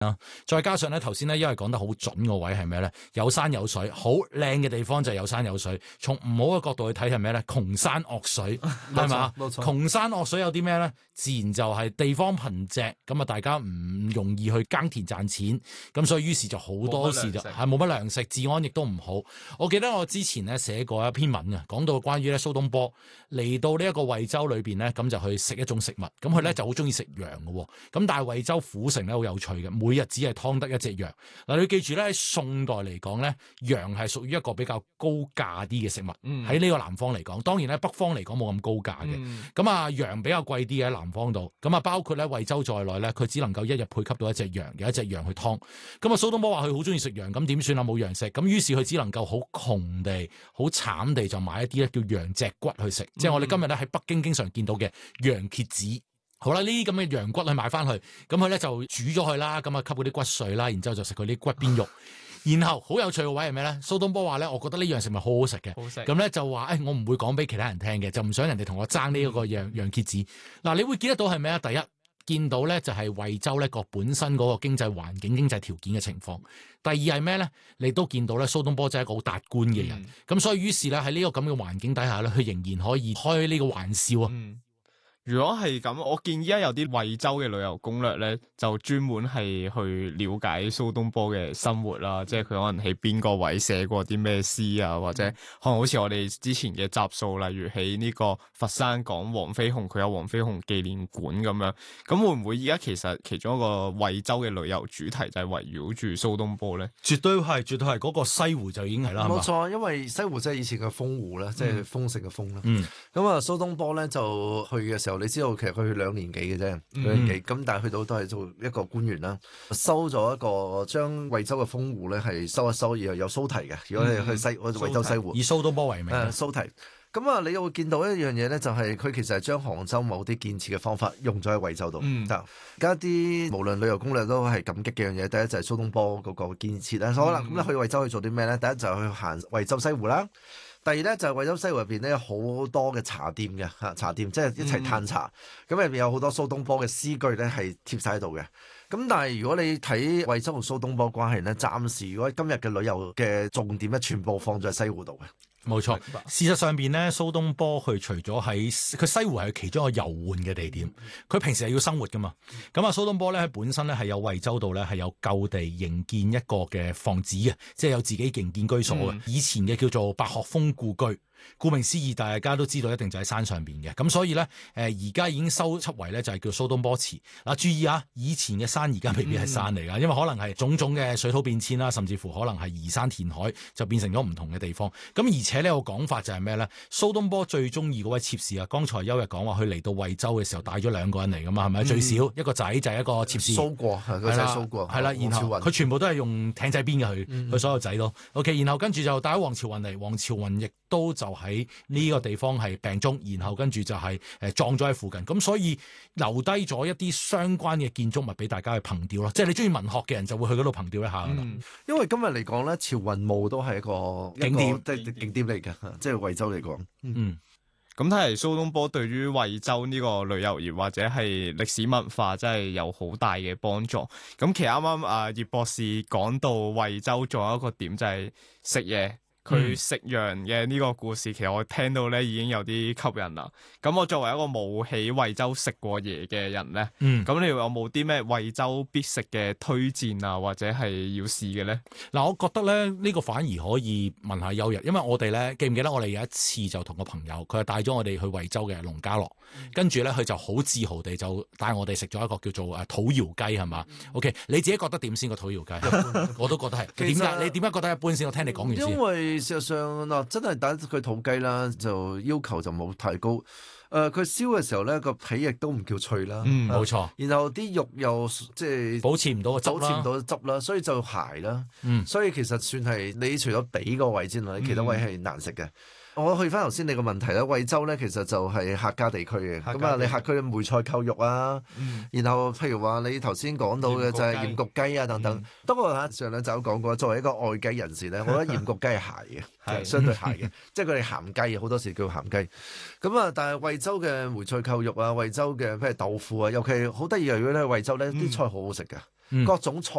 再加上咧頭先咧，因為講得好準個位係咩咧？有山有水，好靚嘅地方就係有山有水。從唔好嘅角度去睇係咩咧？窮山惡水係嘛？ 冇錯。 窮山惡水有啲咩咧？自然就係地方貧瘠，咁啊大家唔容易去耕田賺錢，咁所以於是就好多時就係冇乜糧食，治安亦都唔好。我記得我之前咧寫過一篇文啊，講到關於咧蘇東坡嚟到呢一個惠州裏邊咧，咁就去食一種食物，咁佢咧就好中意食羊嘅，咁但係惠州府城咧好有趣嘅，每日只係劏得一隻羊。嗱，你要記住咧，喺宋代嚟講咧，羊係屬於一個比較高價啲嘅食物，喺呢個南方嚟講，當然咧北方嚟講冇咁高價嘅，咁啊羊比較貴啲嘅喺南方度，咁啊包括咧惠州在內咧，佢只能夠一日配給到一隻羊，有一隻羊去劏。咁啊蘇東坡話佢好中意食羊，咁點算啊？冇羊食，咁於是佢只能夠好窮地、好慘地就買一啲咧叫羊脊骨去食，即係我哋今日咧喺北京經常見到嘅羊蝎子。好啦，呢啲咁嘅羊骨去買翻去，咁佢咧就煮咗佢啦，咁啊吸嗰啲骨髓啦，然之後就食佢啲骨邊肉。然後好有趣嘅位係咩咧？蘇東坡話咧，我覺得呢樣食物好好食嘅，咁咧就話我唔會講俾其他人聽嘅，就唔想人哋同我爭呢一個羊蝎子。嗱，你會見得到係咩啊？第一，見到咧就係惠州咧個本身嗰個經濟環境、經濟條件嘅情況。第二係咩咧？你都見到咧蘇東坡真係一個好達觀嘅人，咁所以於是咧喺呢個咁嘅環境底下咧，佢仍然可以開呢個玩笑啊。 如果係咁，我見依家有啲惠州嘅旅遊攻略咧，就專門係去了解蘇東坡嘅生活啦，即係佢可能喺邊個位寫過啲咩詩啊，或者可能好似我哋之前嘅集數，例如喺呢個佛山講黃飛鴻，佢有黃飛鴻紀念館咁樣，咁會唔會依家其實其中一個惠州嘅旅遊主題就係圍繞住蘇東坡咧？ 絕對係嗰個西湖就已經係啦， 冇錯，因為西湖即係以前嘅豐湖啦，即係豐盛嘅豐啦。咁啊，蘇東坡咧就去嘅時候，你知道其實佢去2年幾嘅啫，2年幾咁，但係去到都係做一個官員啦，收咗一個將惠州嘅豐湖咧係收一收，然後有蘇堤嘅。如果你去惠州西湖， 以蘇東坡為名， 蘇堤。咁啊，你又會見到一樣嘢咧，就係佢其實係將杭州某啲建設嘅方法用咗喺惠州度。而家啲無論旅遊攻略都係感激嘅樣嘢。第一就係蘇東坡嗰個建設啦。好啦，咁去惠州去做啲咩咧？第一就係去行惠州西湖啦。第二咧就係惠州西湖入邊咧有好多嘅茶店嘅嚇，茶店即係一齊嘆茶。咁入邊有好多蘇東坡嘅詩句咧係貼晒喺度嘅。咁但係如果你睇惠州同蘇東坡關係咧，暫時如果今日嘅旅遊嘅重點咧，全部放咗喺西湖度嘅。 冇錯，事實上邊咧，蘇東坡佢除咗喺佢西湖係其中一個遊玩嘅地點，佢平時係要生活噶嘛。咁啊，蘇東坡咧本身咧係有惠州度咧係有舊地營建一個嘅房子嘅，即係有自己營建居所嘅。以前嘅叫做白鶴峰故居。顧名思義，大家都知道一定就喺山上邊嘅，咁所以咧，而家已經修葺為咧就係叫蘇東坡祠。嗱，注意啊，以前嘅山而家未必係山嚟噶，因為可能係種種嘅水土變遷啦，甚至乎可能係移山填海，就變成咗唔同嘅地方。咁而且呢個講法就係咩咧？蘇東坡最中意嗰位妾侍啊，剛才邱日講話佢嚟到惠州嘅時候帶咗2個人嚟噶嘛，係咪？最少一個仔就係一個妾侍。 蘇過係個仔蘇過， 係啦，然後佢全部都係用艇仔編嘅佢所有仔咯。OK， 然後跟住就帶咗黃朝雲嚟，黃朝雲亦都就喺呢個地方係病中，然後跟住就係葬咗喺附近，咁所以留低咗一啲相關嘅建築物俾大家去憑吊咯。即係你中意文學嘅人就會去嗰度憑吊一下。 因為今日嚟講咧，朝雲墓都係一個景點，即係景點嚟嘅，即係惠州嚟講。 咁睇嚟蘇東坡對於惠州呢個旅遊業或者係歷史文化真係有好大嘅幫助。咁其實啱啱葉博士講到惠州仲有一個點就係食嘢。佢食羊嘅呢個故事，其實我聽到咧已經有啲吸引啦。咁我作為一個冇喺惠州食過嘢嘅人咧，咁你有冇啲咩惠州必食嘅推薦啊，或者係要試嘅咧？ 嗱，我覺得咧呢個反而可以問下邱日，因為我哋咧記唔記得我哋有一次就同個朋友，佢係帶咗我哋去惠州嘅農家樂，跟住咧佢就好自豪地就帶我哋食咗一個叫做土窯雞係嘛？OK， 你自己覺得點先個土窯雞？我都覺得係。點解？你點解覺得一般先？我聽你講完先。 因為事實上嗱，真係打佢土雞啦，就要求就冇太高。佢燒嘅時候咧，個皮亦都唔叫脆啦。 冇錯。 然後啲肉又即係保持唔到個汁啦， 保持唔到汁啦，所以就鞋啦。所以其實算係你除咗髀個位之外，其他位係難食嘅。我去翻頭先你個問題啦，惠州咧其實就係客家地區嘅，咁啊你客區嘅梅菜扣肉啊，然後譬如話你頭先講到嘅就係鹽焗雞啊等等。不過上兩集都講過，作為一個愛雞人士咧，我覺得鹽焗雞係鞋嘅，相對鞋嘅，即係佢哋鹹雞好多時叫鹹雞。咁啊，但係惠州嘅梅菜扣肉啊，惠州嘅譬如豆腐啊，尤其好得意啊！如果你去惠州咧，啲菜好好食㗎。 各種菜